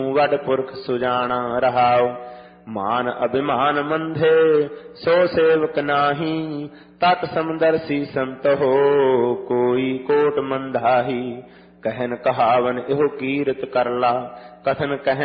वड पुरख सुजाना रहाओ। मान अभिमान मंधे सो सेवक नाही, तत् समदर्शी संत हो कोई कोट मंधाही। कहन कहावन एहो कीरत करला, कथन कहन